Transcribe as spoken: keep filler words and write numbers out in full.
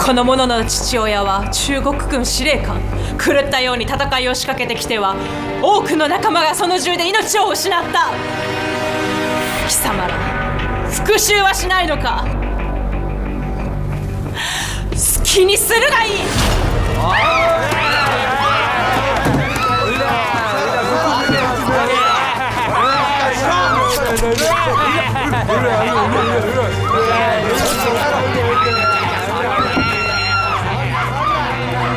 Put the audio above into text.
この者の父親は中国軍司令官。狂ったように戦いを仕掛けてきては多くの仲間がその銃で命を失った。貴様ら復讐はしないのか。好きにするがいい。